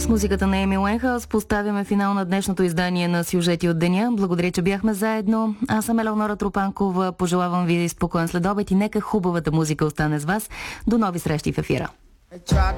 С музиката на Еми Уайнхаус поставяме финал на днешното издание на Сюжети от деня. Благодаря, че бяхме заедно. Аз съм Елеонора Тропанкова. Пожелавам ви спокоен следобед и нека хубавата музика остане с вас. До нови срещи в ефира.